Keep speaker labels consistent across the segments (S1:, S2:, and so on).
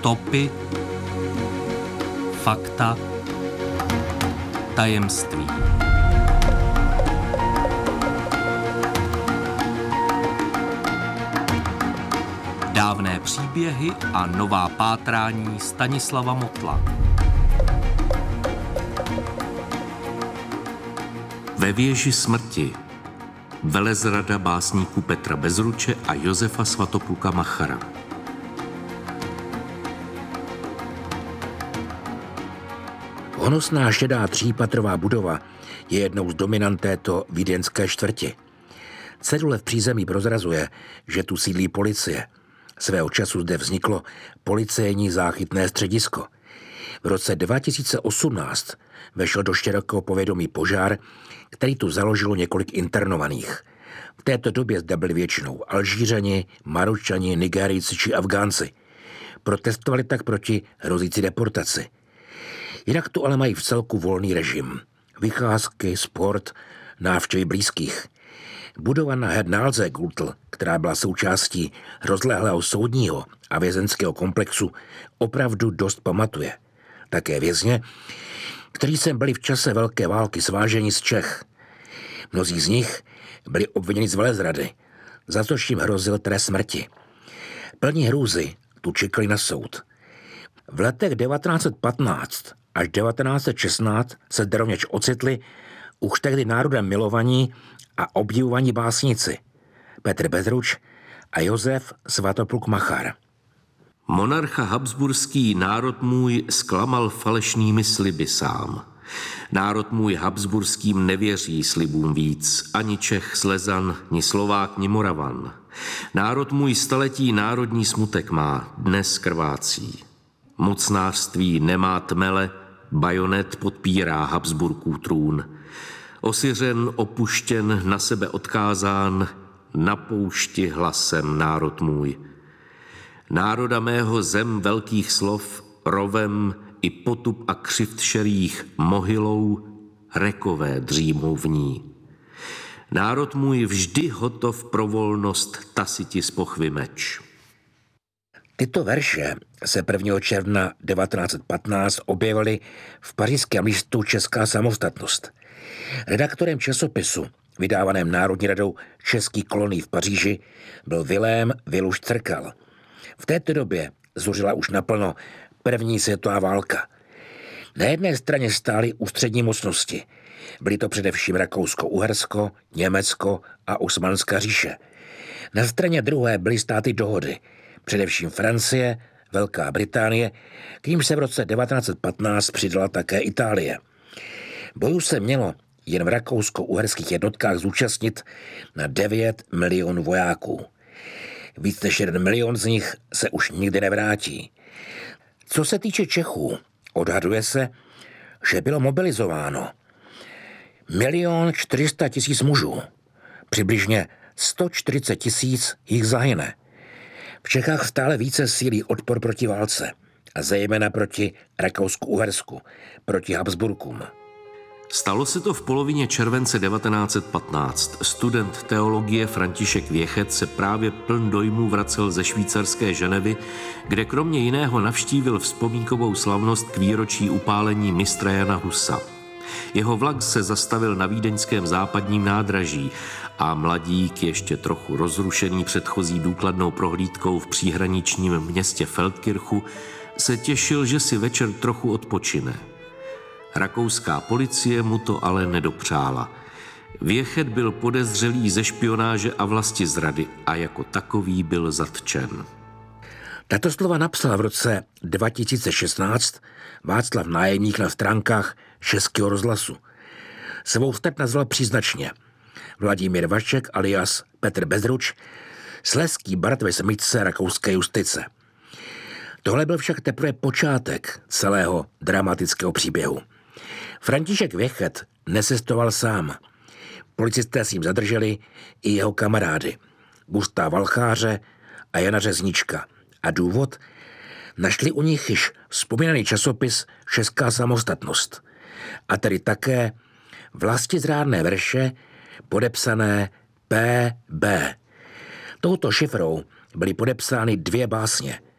S1: Topy, fakta, tajemství. Dávné příběhy a nová pátrání Stanislava Motla. Ve věži smrti. Velezrada básníků Petra Bezruče a Josefa Svatopluka Machara.
S2: Honosná šedá třípatrová budova je jednou z dominant této vídeňské čtvrti. Cedule v přízemí prozrazuje, že tu sídlí policie. Svého času zde vzniklo policejní záchytné středisko. V roce 2018 vešel do širokého povědomí požár, který tu založilo několik internovaných. V této době zde byli většinou Alžířani, Maročani, Nigérijci či Afgánci. Protestovali tak proti hrozící deportaci. Jinak tu ale mají v celku volný režim. Vycházky, sport, návštěvy blízkých. Budova na Hernalzegutl, která byla součástí rozlehlého soudního a vězenského komplexu, opravdu dost pamatuje. Také vězně, kteří sem byli v čase velké války sváženi z Čech. Mnozí z nich byli obviněni z velezrady, za což jim hrozil trest smrti. Plní hrůzy tu čekali na soud. V letech 1915 až 1916 se zde rovněž ocitli už tehdy národem milovaní a obdivovaní básníci Petr Bezruč a Josef Svatopluk Machar.
S1: Monarcha habsburský národ můj zklamal falešnými sliby sám. Národ můj habsburským nevěří slibům víc, ani Čech, Slezan, ni Slovák, ni Moravan. Národ můj staletí národní smutek má, dnes krvácí. Mocnářství nemá tmele, bajonet podpírá Habsburků trůn. Osiřen, opuštěn, na sebe odkázán, na poušti hlasem národ můj. Národa mého zem velkých slov, rovem i potup a křivt šerých mohylou, rekové dřímou v ní. Národ můj vždy hotov pro volnost tasiti z pochvy meč.
S2: Tyto verše se 1. června 1915 objevily v pařížském listu Česká samostatnost. Redaktorem časopisu, vydávaném Národní radou českých kolonií v Paříži, byl Vilém Viluš Crkal. V této době zuřila už naplno první světová válka. Na jedné straně stály ústřední mocnosti. Byly to především Rakousko-Uhersko, Německo a Osmanská říše. Na straně druhé byly státy dohody, především Francie, Velká Británie, k nímž se v roce 1915 přidala také Itálie. Bojů se mělo jen v rakousko-uherských jednotkách zúčastnit na 9 milionů vojáků. Víc než 1 milion z nich se už nikdy nevrátí. Co se týče Čechů, odhaduje se, že bylo mobilizováno 1 400 000 mužů. Přibližně 140 000 jich zahyne. V Čechách stále více sílí odpor proti válce a zejména proti Rakousku-Uhersku, proti Habsburkům.
S1: Stalo se to v polovině července 1915. Student teologie František Věchet se právě pln dojmů vracel ze švýcarské Ženevy, kde kromě jiného navštívil vzpomínkovou slavnost k výročí upálení mistra Jana Husa. Jeho vlak se zastavil na vídeňském západním nádraží a mladík, ještě trochu rozrušený předchozí důkladnou prohlídkou v příhraničním městě Feldkirchu, se těšil, že si večer trochu odpočine. Rakouská policie mu to ale nedopřála. Věchet byl podezřelý ze špionáže a vlastizrady a jako takový byl zatčen.
S2: Tato slova napsal v roce 2016 Václav Nájemník na stránkách Českého rozhlasu. Svou start nazval příznačně Vladimír Vašek alias Petr Bezruč, slezský brat ve smyčce rakouské justice. Tohle byl však teprve počátek celého dramatického příběhu. František Věchet necestoval sám. Policisté s ním zadrželi i jeho kamarády Gusta Valcháře a Jana Řeznička. A důvod? Našli u nich již vzpomínaný časopis Česká samostatnost. A tedy také vlastizrádné verše podepsané P.B. Touto šifrou byly podepsány 2 básně.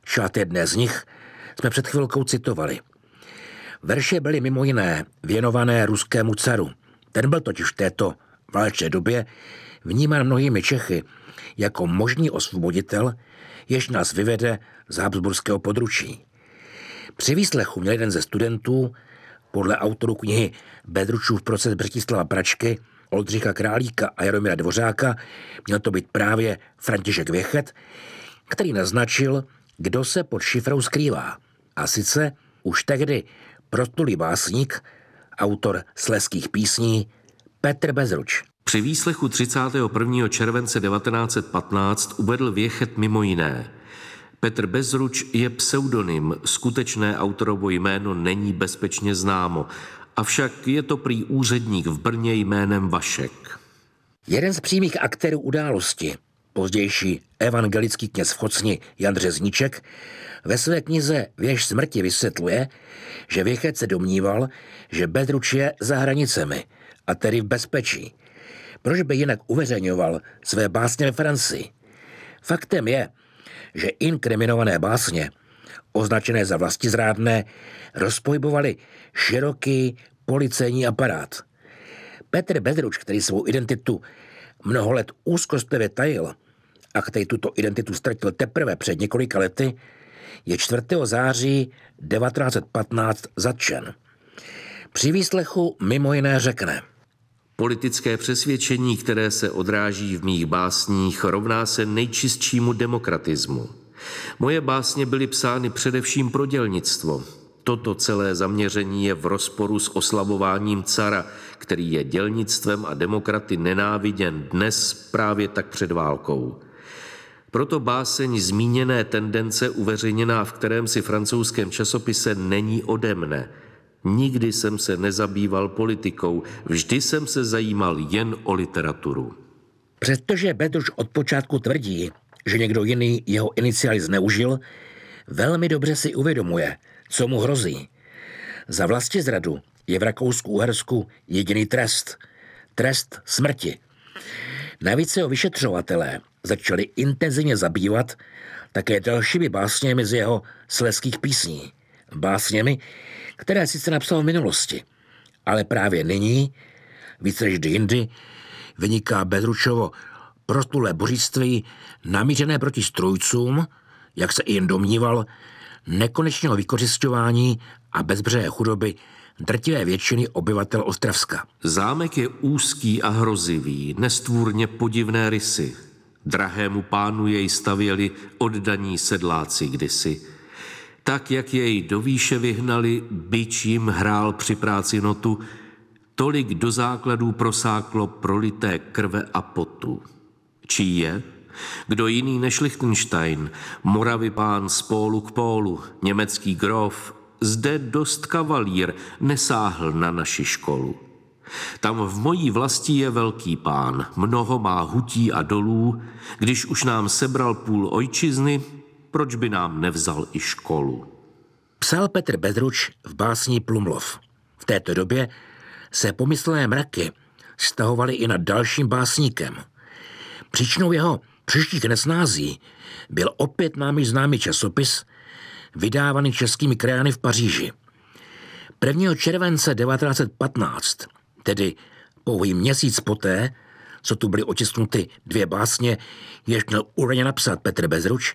S2: Šát jedné z nich jsme před chvilkou citovali. Verše byly mimo jiné věnované ruskému caru. Ten byl totiž v této válečné době vnímán mnohými Čechy jako možný osvoboditel, jež nás vyvede z habsburského područí. Při výslechu měl jeden ze studentů, podle autorů knihy Bedručův proces Břetislava Pračky, Oldřicha Králíka a Jaromíra Dvořáka, měl to být právě František Věchet, který naznačil, kdo se pod šifrou skrývá. A sice už tehdy proslulý básník, autor Slezských písní, Petr Bezruč.
S1: Při výslechu 31. července 1915 uvedl Věchet mimo jiné: Petr Bezruč je pseudonym, skutečné autorovo jméno není bezpečně známo, avšak je to prý úředník v Brně jménem Vašek.
S2: Jeden z přímých aktérů události, pozdější evangelický kněz v Chocni Jan Řezníček, ve své knize Věž smrti vysvětluje, že Věchet se domníval, že Bezruč je za hranicemi, a tedy v bezpečí. Proč by jinak uveřejňoval své básně ve Francii? Faktem je, že inkriminované básně, označené za vlastizrádné, rozpohybovaly široký policejní aparát. Petr Bezruč, který svou identitu mnoho let úzkostlivě tajil a který tuto identitu ztratil teprve před několika lety, je 4. září 1915 zatčen. Při výslechu mimo jiné řekne:
S1: Politické přesvědčení, které se odráží v mých básních, rovná se nejčistšímu demokratismu. Moje básně byly psány především pro dělnictvo. Toto celé zaměření je v rozporu s oslavováním cara, který je dělnictvem a demokraty nenáviděn dnes právě tak před válkou. Proto báseň zmíněné tendence uveřejněná v kterémsi francouzském časopise není ode mne. Nikdy jsem se nezabýval politikou, vždy jsem se zajímal jen o literaturu.
S2: Přestože Bezruč od počátku tvrdí, že někdo jiný jeho iniciály zneužil, velmi dobře si uvědomuje, co mu hrozí. Za vlastizradu je v Rakousku-Uhersku jediný trest. Trest smrti. Navíc se jeho vyšetřovatelé začali intenzivně zabývat také dalšími básněmi z jeho Slezských písní. Básněmi, které sice napsal v minulosti, ale právě nyní, více než kdy jindy, vyniká Bezručovo proslulé božství namířené proti strůjcům, jak se i jen domníval, nekonečného vykořisťování a bezbřehé chudoby drtivé většiny obyvatel Ostravska.
S1: Zámek je úzký a hrozivý, nestvůrně podivné rysy. Drahému pánu jej stavěli oddaní sedláci kdysi. Tak, jak jej do výše vyhnali, bič jim hrál při práci notu, tolik do základů prosáklo prolité krve a potu. Čí je? Kdo jiný než Lichtenstein, Moravy pán z pólu k pólu, německý gróf, zde dost kavalír nesáhl na naši školu. Tam v mojí vlasti je velký pán, mnoho má hutí a dolů, když už nám sebral půl ojčizny, proč by nám nevzal i školu?
S2: Psal Petr Bezruč v básni Plumlov. V této době se pomyslné mraky vztahovaly i nad dalším básníkem. Příčinou jeho příštích nesnází byl opět námi známý časopis, vydávaný českými krajany v Paříži. 1. července 1915, tedy pouhý měsíc poté, co tu byly otisknuty 2 básně, jež měl údajně napsat Petr Bezruč,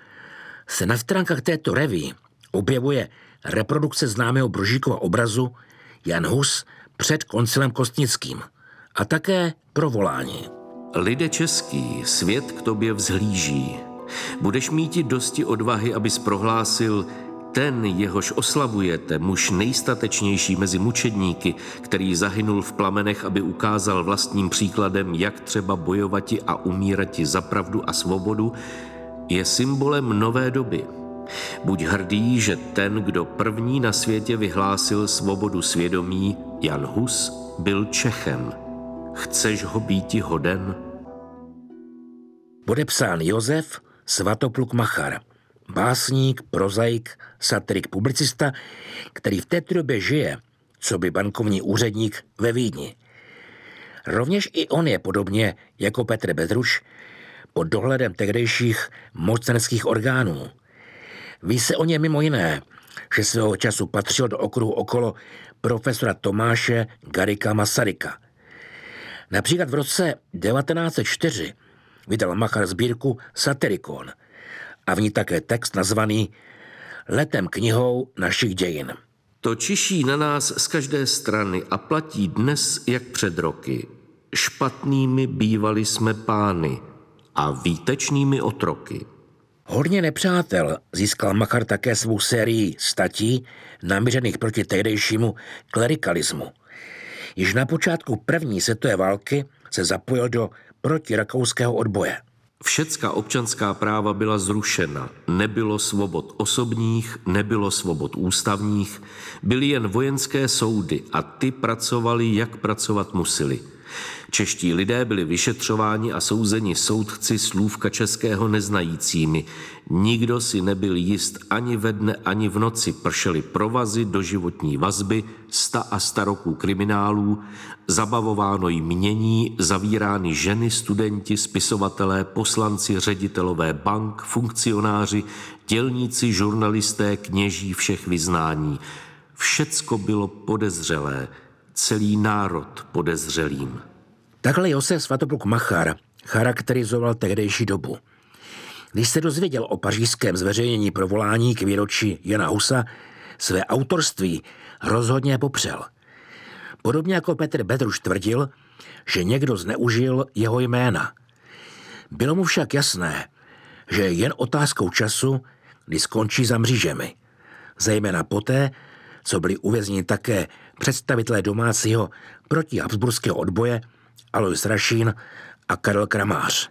S2: se na stránkách této revue objevuje reprodukce známého Brožíkova obrazu Jan Hus před koncilem Kostnickým a také provolání.
S1: Lide český, svět k tobě vzhlíží. Budeš míti dosti odvahy, abys prohlásil: ten, jehož oslavujete, muž nejstatečnější mezi mučedníky, který zahynul v plamenech, aby ukázal vlastním příkladem, jak třeba bojovati a umírati za pravdu a svobodu, je symbolem nové doby. Buď hrdý, že ten, kdo první na světě vyhlásil svobodu svědomí, Jan Hus, byl Čechem. Chceš ho býti hoden?
S2: Podepsán Josef Svatopluk Machar, básník, prozaik, satirik, publicista, který v této době žije, coby bankovní úředník ve Vídni. Rovněž i on je podobně jako Petr Bezruč pod dohledem tehdejších mocenských orgánů. Ví se o něm mimo jiné, že svého času patřil do okruhu okolo profesora Tomáše Garrigua Masaryka. Například v roce 1904 vydal Machar sbírku Satyricon a v ní také text nazvaný Letem knihou našich dějin.
S1: To čiší na nás z každé strany a platí dnes jak před roky. Špatnými bývali jsme pány a výtečnými otroky.
S2: Hodně nepřátel získal Machar také svou sérii statí namířených proti tehdejšímu klerikalismu. Již na počátku první světové války se zapojil do protirakouského odboje.
S1: Všecká občanská práva byla zrušena. Nebylo svobod osobních, nebylo svobod ústavních, byly jen vojenské soudy a ty pracovali, jak pracovat museli. Čeští lidé byli vyšetřováni a souzeni soudci slůvka českého neznajícími. Nikdo si nebyl jist ani ve dne, ani v noci. Pršely provazy, doživotní vazby, 100 a 100 roků kriminálů, zabavováno jmění, zavírány ženy, studenti, spisovatelé, poslanci, ředitelové bank, funkcionáři, dělníci, žurnalisté, kněží všech vyznání. Všecko bylo podezřelé, celý národ podezřelým.
S2: Takhle Josef Svatopluk Machar charakterizoval tehdejší dobu. Když se dozvěděl o pařížském zveřejnění provolání k výročí Jana Husa, své autorství rozhodně popřel. Podobně jako Petr Bedruš tvrdil, že někdo zneužil jeho jména. Bylo mu však jasné, že je jen otázkou času, kdy skončí za mřížemi. Zejména poté, co byli uvězněni také představitelé domácího protihabsburského odboje Alois Rašín a Karel Kramář.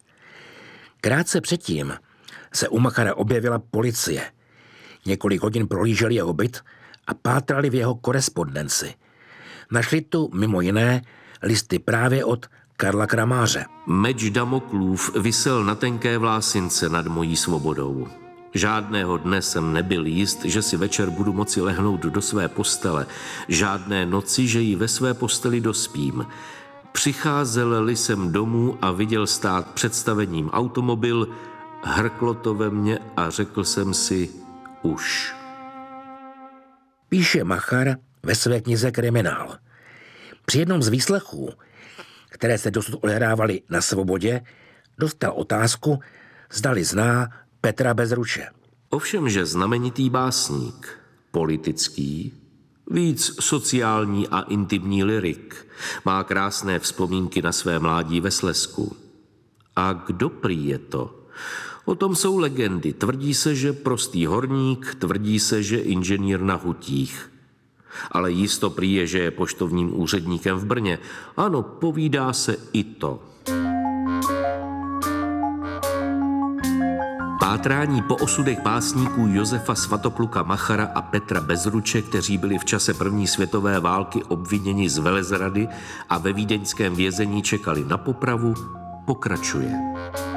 S2: Krátce předtím se u Machara objevila policie. Několik hodin prohlíželi jeho byt a pátrali v jeho korespondenci. Našli tu mimo jiné listy právě od Karla Kramáře.
S1: Meč Damoklův visel na tenké vlásince nad mojí svobodou. Žádného dne jsem nebyl jist, že si večer budu moci lehnout do své postele. Žádné noci, že ji ve své posteli dospím. Přicházel-li jsem domů a viděl stát před stavením automobil, hrklo to ve mně a řekl jsem si už.
S2: Píše Machar ve své knize Kriminál. Při jednom z výslechů, které se dosud odehrávaly na svobodě, dostal otázku, zdali zná Petra Bezruče.
S1: Ovšemže znamenitý básník, politický, víc sociální a intimní lyrik, má krásné vzpomínky na své mládí ve Slezsku. A kdo prý je to? O tom jsou legendy. Tvrdí se, že prostý horník, tvrdí se, že inženýr na hutích. Ale jisto prý je, že je poštovním úředníkem v Brně. Ano, povídá se i to. Pátrání po osudech básníků Josefa Svatopluka Machara a Petra Bezruče, kteří byli v čase první světové války obviněni z velezrady a ve vídeňském vězení čekali na popravu, pokračuje.